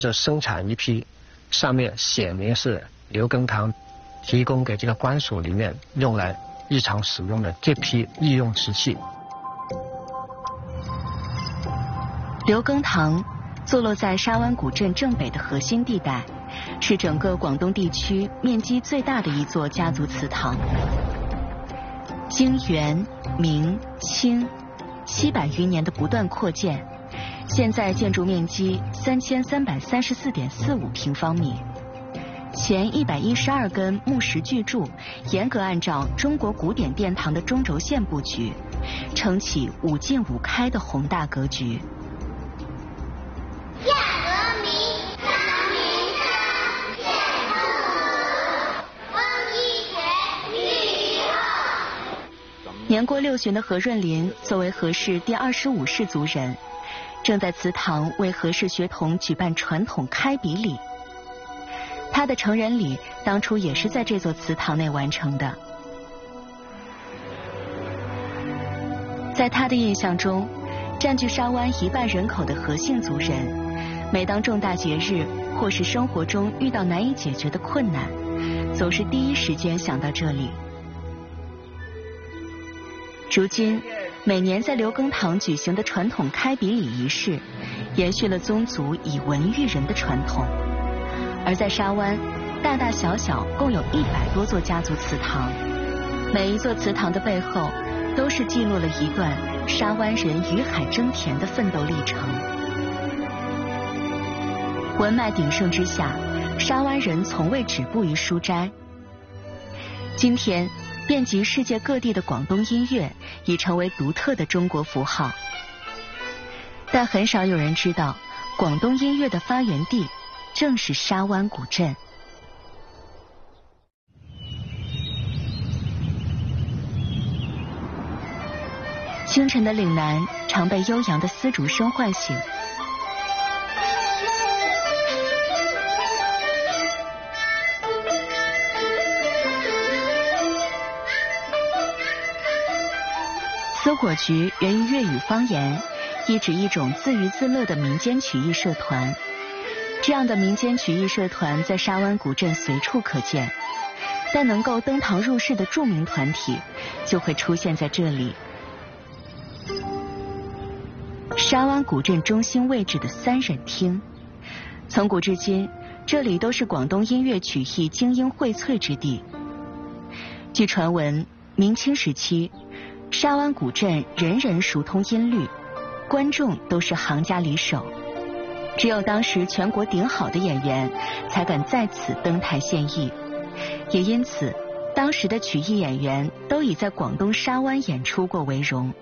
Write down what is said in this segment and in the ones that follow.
就生产一批，上面写明是刘根堂提供给这个官署里面用来日常使用的这批御用瓷器。 刘根堂坐落在沙湾古镇正北的核心地带，是整个广东地区面积最大的一座家族祠堂。经元、明、清700余年的不断扩建，现在建筑面积3334.45平方米。前112根木石巨柱严格按照中国古典殿堂的中轴线布局，撑起5进5开的宏大格局。年过60旬的何润林作为何氏第25世族人，正在祠堂为何氏学童举办传统开笔礼。他的成人礼当初也是在这座祠堂内完成的。在他的印象中，占据沙湾1半人口的何姓族人，每当重大节日或是生活中遇到难以解决的困难，总是第一时间想到这里。如今，每年在刘根堂举行的传统开笔礼仪式，延续了宗族以文育人的传统。而在沙湾，大大小小共有100多座家族祠堂，每一座祠堂的背后，都是记录了一段沙湾人与海争田的奋斗历程。文脉鼎盛之下，沙湾人从未止步于书斋。今天，遍及世界各地的广东音乐已成为独特的中国符号，但很少有人知道，广东音乐的发源地正是沙湾古镇。清晨的岭南常被悠扬的丝竹声唤醒，丝火局源于粤语方言，意指一种自娱自乐的民间曲艺社团。这样的民间曲艺社团在沙湾古镇随处可见，但能够登堂入室的著名团体就会出现在这里。沙湾古镇中心位置的3忍厅，从古至今，这里都是广东音乐曲艺精英荟萃之地。据传闻，明清时期，沙湾古镇人人熟通音律，观众都是行家里手。只有当时全国顶好的演员才敢在此登台献艺，也因此，当时的曲艺演员都以在广东沙湾演出过为荣。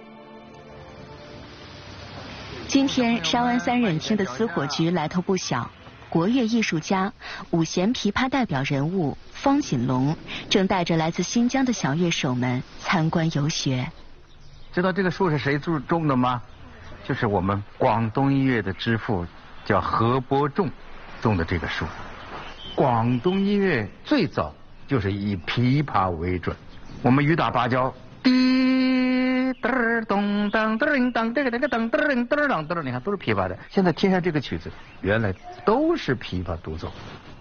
今天沙湾3忍厅的丝火局来头不小，国乐艺术家、五弦琵琶代表人物方锦龙正带着来自新疆的小乐手们参观游学。 知道这个树是谁种的吗？就是我们广东音乐的之父，叫何伯仲种的这个树。广东音乐最早就是以琵琶为准，我们雨打芭蕉，滴嘚咚当嘚当这个当嘚当嘚当嘚，你看都是琵琶的。现在听上这个曲子，原来都是琵琶独奏。